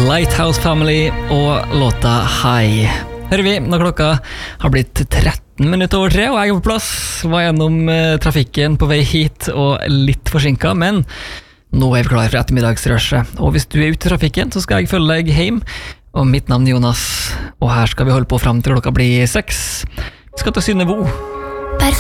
Lighthouse Family og låta High. Hører vi når klokka har blitt 13 minutter over 3, og jeg er på plass, var gjennom trafikken på vei hit og litt forsinket, men nå er vi klar for ettermiddagsrushet. Og hvis du er ute i trafikken, så skal jeg følge deg hjem, og mitt navn er Jonas, og her skal vi holde på frem til klokka blir 6. Vi skal til Synnevo.